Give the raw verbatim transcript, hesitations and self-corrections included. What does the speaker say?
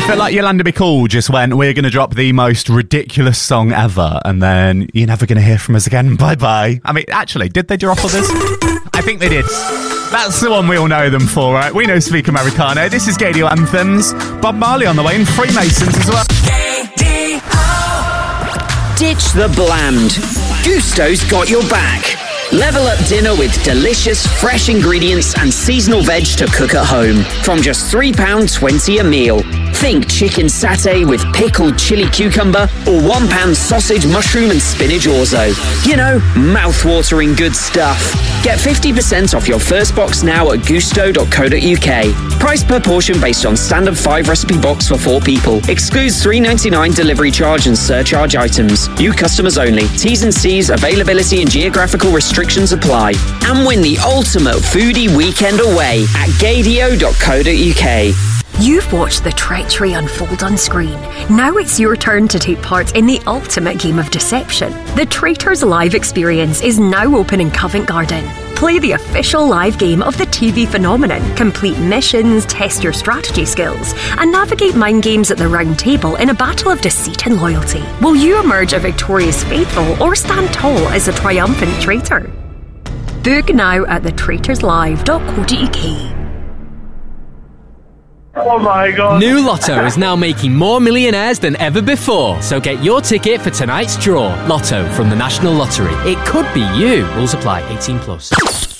feel like Yolanda McCall just went, we're going to drop the most ridiculous song ever, and then you're never going to hear from us again. Bye-bye. I mean, actually, did they drop all this? I think they did. That's the one we all know them for, right? We know Speak Americano. This is Gadio Anthems. Bob Marley on the way, and Freemasons as well. Ditch the bland. Gusto's got your back. Level up dinner with delicious, fresh ingredients and seasonal veg to cook at home. From just three pounds twenty a meal. Think chicken satay with pickled chili cucumber or one pound sausage, mushroom and spinach orzo. You know, mouth-watering good stuff. Get fifty percent off your first box now at gusto dot co dot uk. Price per portion based on standard five recipe box for four people. Excludes three pounds ninety-nine delivery charge and surcharge items. New customers only. T's and C's, availability and geographical restrictions apply. And win the ultimate foodie weekend away at gadio dot co dot uk. You've watched the treachery unfold on screen. Now it's your turn to take part in the ultimate game of deception. The Traitors Live experience is now open in Covent Garden. Play the official live game of the T V phenomenon, complete missions, test your strategy skills, and navigate mind games at the round table in a battle of deceit and loyalty. Will you emerge a victorious faithful or stand tall as a triumphant traitor? Book now at the traitors live dot co dot uk. Oh my God. New Lotto is now making more millionaires than ever before. So get your ticket for tonight's draw. Lotto from the National Lottery. It could be you. Rules apply. eighteen plus.